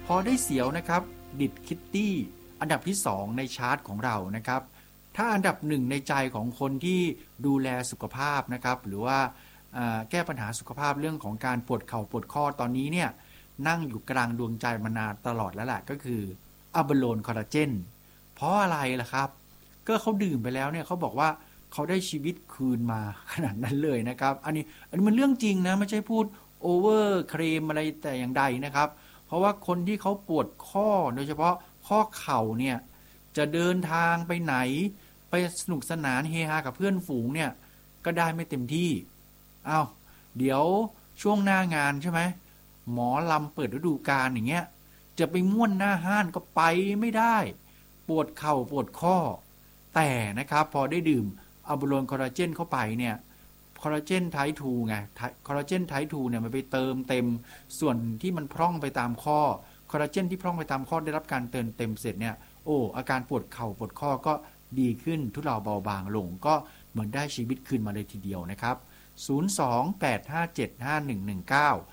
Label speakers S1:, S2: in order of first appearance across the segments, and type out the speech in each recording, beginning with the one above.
S1: พอได้เสียวนะครับดิดคิตตี้อันดับที่2ในชาร์ตของเรานะครับถ้าอันดับ1ในใจของคนที่ดูแลสุขภาพนะครับหรือว่าแก้ปัญหาสุขภาพเรื่องของการปวดเข่าปวดข้อตอนนี้เนี่ยนั่งอยู่กลางดวงใจมานานตลอดแล้วแหละก็คืออะบาโลนคอลลาเจนเพราะอะไรล่ะครับก็เขาดื่มไปแล้วเนี่ยเขาบอกว่าเขาได้ชีวิตคืนมาขนาดนั้นเลยนะครับอันนี้มันเรื่องจริงนะไม่ใช่พูดโอเวอร์เคลมอะไรแต่อย่างใดนะครับเพราะว่าคนที่เขาปวดข้อโดยเฉพาะข้อเข่าเนี่ยจะเดินทางไปไหนไปสนุกสนานเฮฮากับเพื่อนฝูงเนี่ยก็ได้ไม่เต็มที่อ้าวเดี๋ยวช่วงหน้างานใช่ไหมหมอลำเปิดฤดูกาลอย่างเงี้ยจะไปม่วนหน้าห้านก็ไปไม่ได้ปวดเข่าปวดข้อแต่นะครับพอได้ดื่มอะบาโลนคอลลาเจนเข้าไปเนี่ยคอลลาเจนไทป์2ไงคอลลาเจนไทป์2เนี่ยมันไปเติมเต็มส่วนที่มันพร่องไปตามข้อคอลลาเจนที่พร่องไปตามข้อได้รับการเติมเต็มเสร็จเนี่ยอาการปวดเข่าปวดข้อก็ดีขึ้นทุเลาเบาบางลงก็เหมือนได้ชีวิตคืนมาเลยทีเดียวนะครับ028575119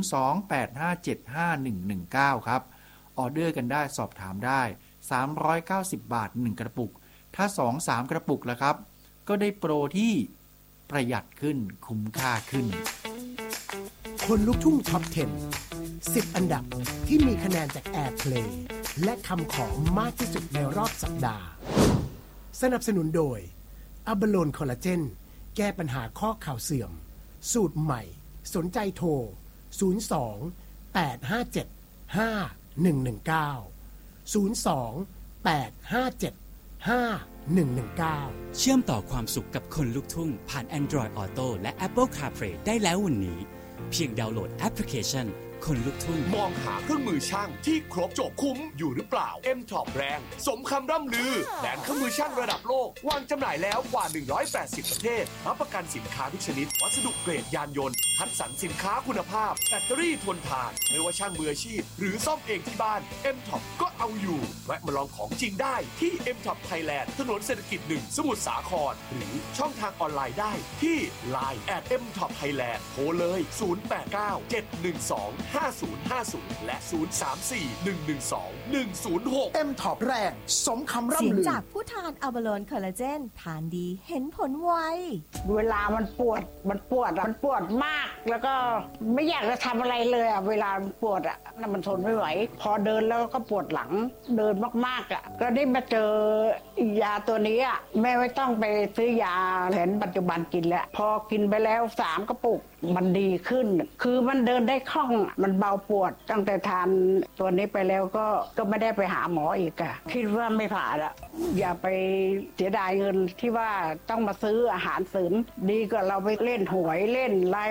S1: 028575119ครับออเดอร์กันได้สอบถามได้390 บาท1กระปุกถ้า 2-3 กระปุกแล้วครับก็ได้โปรที่ประหยัดขึ้นคุ้มค่าขึ้น
S2: คนลุกทุ่งท็อป 10 อันดับที่มีคะแนนจาก Airplay และคำขอมากที่สุดในรอบสัปดาห์สนับสนุนโดยอะบาโลนคอลลาเจนแก้ปัญหาข้อเข่าเสื่อมสูตรใหม่สนใจโทร02-857-5119
S3: เชื่อมต่อความสุขกับคนลุกทุ่งผ่าน Android Auto และ Apple CarPlay ได้แล้ววันนี้เพียงดาวน์โหลดแอปพลิเคชันคนลุกทุ่ง
S4: มองหาเครื่องมือช่างที่ครบจบคุ้มอยู่หรือเปล่า M-Top แรงสมคำร่ำลือแบรนด์เครื่องมือช่างระดับโลกวางจำหน่ายแล้วกว่า180ประเทศรับประกันสินค้าทุกชนิดวัสดุเกรดยานยนต์คัดสรรสินค้าคุณภาพแบตเตอรี่ทนทานไม่ว่าช่างมืออาชีพหรือซ่อมเองที่บ้าน M-Top ก็เอาอยู่แวะมาลองของจริงได้ที่ M-Top Thailand ถนนเศรษฐกิจ1สมุทรสาครหรือช่องทางออนไลน์ได้ที่ Line @M-Top Thailand โทรเลย0897125050และ0341121106
S2: M-Top แรงสมคำร่ำลือ
S5: เสียงจากผู้ทานอะบาโลนคอลลาเจนทานดีเห็นผลไว
S6: เวลามันปวดมากแล้วก็ไม่อยากจะทำอะไรเลยอ่ะเวลามันปวดอ่ะมันทนไม่ไหวพอเดินแล้วก็ปวดหลังเดินมากๆอ่ะก็ได้มาเจอยาตัวนี้อ่ะแม่ไม่ต้องไปซื้อยาแผนปัจจุบันกินแล้วพอกินไปแล้ว3 กระปุกมันดีขึ้นคือมันเดินได้คล่องมันเบาปวดตั้งแต่ทานตัวนี้ไปแล้วก็ไม่ได้ไปหาหมออีกอ่ะคิดว่าไม่ผ่านอ่ะอย่าไปเสียดายเงินที่ว่าต้องมาซื้ออาหารเสริมดีกว่าเราไปเล่นหวยเล่นอะไร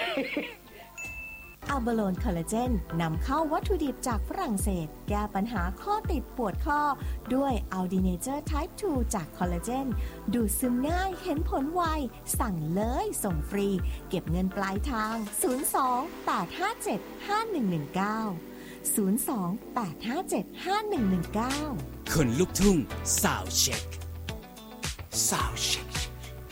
S5: อะบาโลนคอลลาเจนนำเข้าวัตถุดิบจากฝรั่งเศสแก้ปัญหาข้อติดปวดข้อด้วยอัลดีเนเจอร์ไทป์2จากคอลลาเจนดูดซึมง่ายเห็นผลไวสั่งเลยส่งฟรีเก็บเงินปลายทาง02-857-5119 02-857-5119
S3: คนลุกทุ่งสาวเช็ค
S2: สาวเช็ค